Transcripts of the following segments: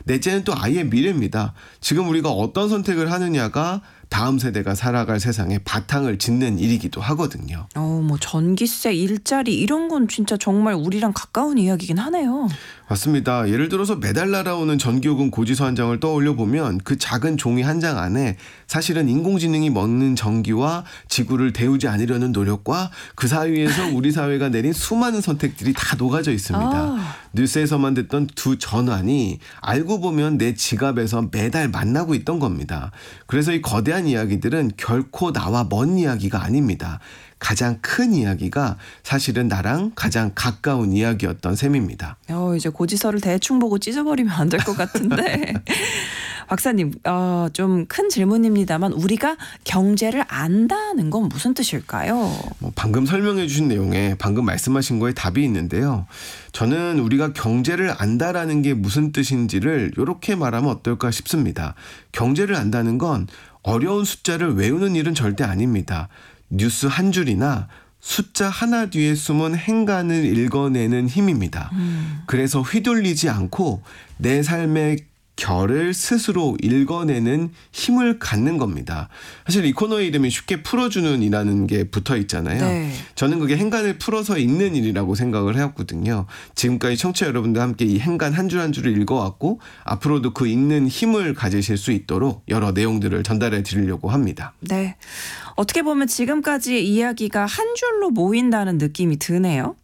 넷째는 또 아이의 미래입니다. 지금 우리가 어떤 선택을 하느냐가 다음 세대가 살아갈 세상에 바탕을 짓는 일이기도 하거든요. 뭐 전기세, 일자리 이런 건 진짜 정말 우리랑 가까운 이야기긴 하네요. 맞습니다. 예를 들어서 매달 날아오는 전기요금 고지서 한 장을 떠올려 보면 그 작은 종이 한 장 안에 사실은 인공지능이 먹는 전기와 지구를 데우지 않으려는 노력과 그 사이에서 우리 사회가 내린 수많은 선택들이 다 녹아져 있습니다. 뉴스에서만 듣던 두 전환이 알고 보면 내 지갑에서 매달 만나고 있던 겁니다. 그래서 이 거대한 이야기들은 결코 나와 먼 이야기가 아닙니다. 가장 큰 이야기가 사실은 나랑 가장 가까운 이야기였던 셈입니다. 이제 고지서를 대충 보고 찢어버리면 안 될 것 같은데. 박사님, 좀 큰 질문입니다만 우리가 경제를 안다는 건 무슨 뜻일까요? 방금 설명해 주신 내용에 방금 말씀하신 거에 답이 있는데요. 저는 우리가 경제를 안다라는 게 무슨 뜻인지를 이렇게 말하면 어떨까 싶습니다. 경제를 안다는 건 어려운 숫자를 외우는 일은 절대 아닙니다. 뉴스 한 줄이나 숫자 하나 뒤에 숨은 행간을 읽어내는 힘입니다. 그래서 휘둘리지 않고 내 삶의 결을 스스로 읽어내는 힘을 갖는 겁니다. 사실 이 코너의 이름이 쉽게 풀어주는 이라는 게 붙어 있잖아요. 네. 저는 그게 행간을 풀어서 읽는 일이라고 생각을 해왔거든요. 지금까지 청취자 여러분들과 함께 이 행간 한 줄 한 줄을 읽어왔고 앞으로도 그 읽는 힘을 가지실 수 있도록 여러 내용들을 전달해 드리려고 합니다. 네. 어떻게 보면 지금까지의 이야기가 한 줄로 모인다는 느낌이 드네요.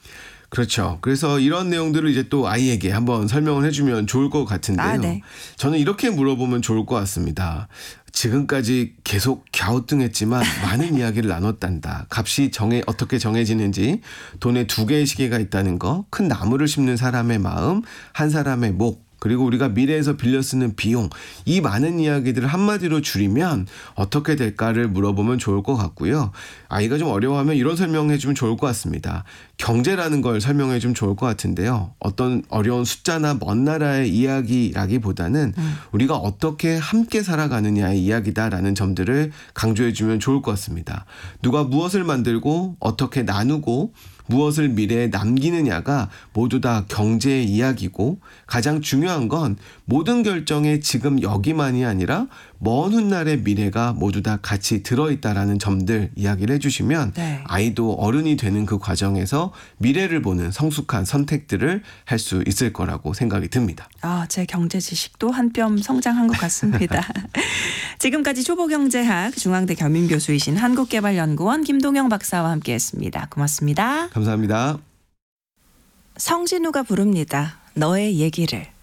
그렇죠. 그래서 이런 내용들을 이제 또 아이에게 한번 설명을 해주면 좋을 것 같은데요. 네. 저는 이렇게 물어보면 좋을 것 같습니다. 지금까지 계속 갸우뚱했지만 많은 이야기를 나눴단다. 값이 어떻게 정해지는지, 돈에 두 개의 시계가 있다는 거, 큰 나무를 심는 사람의 마음, 한 사람의 목, 그리고 우리가 미래에서 빌려 쓰는 비용, 이 많은 이야기들을 한마디로 줄이면 어떻게 될까를 물어보면 좋을 것 같고요. 아이가 좀 어려워하면 이런 설명해 주면 좋을 것 같습니다. 경제라는 걸 설명해 주면 좋을 것 같은데요. 어떤 어려운 숫자나 먼 나라의 이야기라기보다는 우리가 어떻게 함께 살아가느냐의 이야기다라는 점들을 강조해 주면 좋을 것 같습니다. 누가 무엇을 만들고 어떻게 나누고 무엇을 미래에 남기느냐가 모두 다 경제의 이야기고 가장 중요한 건 모든 결정에 지금 여기만이 아니라 먼 훗날의 미래가 모두 다 같이 들어있다라는 점들 이야기를 해주시면 네. 아이도 어른이 되는 그 과정에서 미래를 보는 성숙한 선택들을 할 수 있을 거라고 생각이 듭니다. 제 경제 지식도 한 뼘 성장한 것 같습니다. 지금까지 초보경제학 중앙대 겸임교수이신 한국개발연구원 김동영 박사와 함께했습니다. 고맙습니다. 감사합니다. 성진우가 부릅니다. 너의 얘기를.